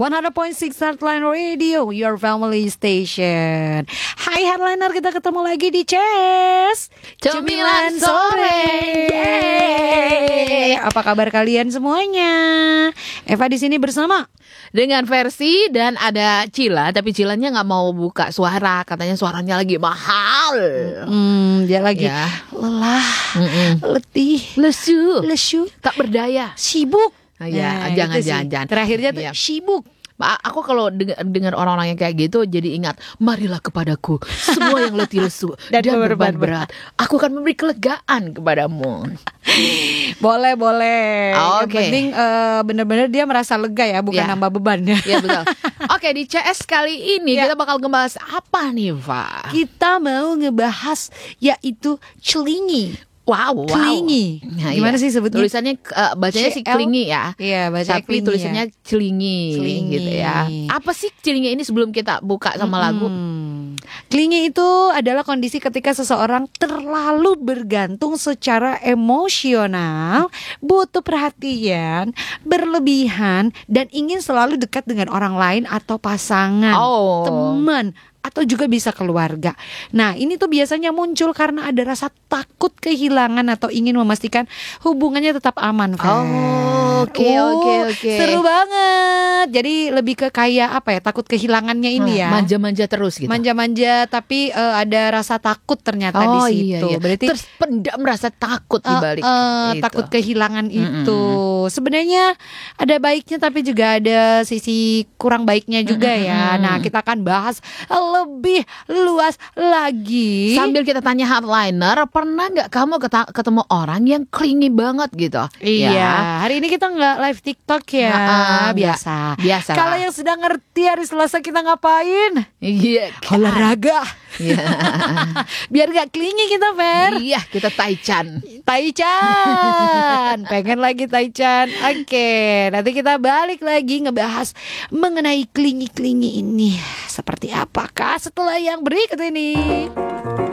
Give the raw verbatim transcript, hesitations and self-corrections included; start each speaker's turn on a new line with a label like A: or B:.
A: seratus koma enam Heartline Radio, your family station. Hai Heartliner, kita ketemu lagi di Ces
B: Cemilan Sore.
A: Yeay. Apa kabar kalian semuanya? Eva di sini bersama
B: dengan versi dan ada Cila, tapi Cilanya nggak mau buka suara, katanya suaranya lagi mahal.
A: Hmm, dia lagi
B: Ya.
A: lelah,
B: Mm-mm.
A: letih,
B: Lesu,
A: lesu,
B: tak berdaya.
A: sibuk.
B: Ah, ya,
A: Nah,
B: jangan,
A: itu sih.
B: jangan, jangan.
A: Terakhirnya tuh
B: Iya.
A: sibuk.
B: A- Aku kalau deng- dengar orang-orang yang kayak gitu jadi ingat, marilah kepadaku semua yang letih lesu
A: Dan
B: dan,
A: beban
B: beban berat. Aku akan memberi kelegaan kepadamu.
A: Boleh, boleh. Yang
B: Oke.
A: penting eh, benar-benar dia merasa lega ya, bukan
B: Ya.
A: nambah beban.
B: Ya betul. Oke, di C S kali ini
A: Ya.
B: kita bakal ngebahas apa nih, Fa?
A: Kita mau ngebahas yaitu celingi.
B: Wow, wow.
A: Kelingi.
B: Nah,
A: Gimana
B: iya.
A: sih sebutnya?
B: Tulisannya uh, bacanya sih
A: C L?
B: kelingi ya.
A: Iya, baca
B: Tapi tulisannya celingi,
A: Celingi.
B: gitu ya. Apa sih celingi ini sebelum kita buka sama lagu?
A: Kelingi itu adalah kondisi ketika seseorang terlalu bergantung secara emosional, butuh perhatian, berlebihan, dan ingin selalu dekat dengan orang lain atau pasangan,
B: Oh.
A: teman, atau juga bisa keluarga. Nah, ini tuh biasanya muncul karena ada rasa takut kehilangan atau ingin memastikan hubungannya tetap aman. Fer.
B: Oh, oke,
A: Uh,
B: oke, oke.
A: Seru banget. Jadi lebih ke kayak apa ya? Takut kehilangannya ini ya.
B: Hmm, Manja-manja terus gitu.
A: Manja-manja, tapi eh, ada rasa takut ternyata
B: oh
A: di situ.
B: iya, iya.
A: Berarti
B: Terus pendam rasa takut di
A: eh,
B: balik
A: eh,
B: itu.
A: takut kehilangan
B: Mm-mm.
A: itu. Sebenarnya ada baiknya tapi juga ada sisi kurang baiknya juga ya.
B: Mm-mm.
A: Nah, kita akan bahas lebih luas lagi.
B: Sambil kita tanya hardliner, pernah nggak kamu keta- ketemu orang yang clingy banget gitu?
A: Iya,
B: Ya.
A: hari ini kita nggak live TikTok ya,
B: Nah,
A: biasa.
B: Biasa.
A: Kalau yang sedang ngerti hari Selasa kita ngapain?
B: Iya, kan?
A: Olahraga.
B: Iya.
A: Biar gak klingi kita, Fer.
B: Iya, kita taichan.
A: Taichan. Pengen lagi Taichan. Oke, nanti kita balik lagi ngebahas mengenai klingi-klingi ini. Seperti apakah setelah yang berikut ini?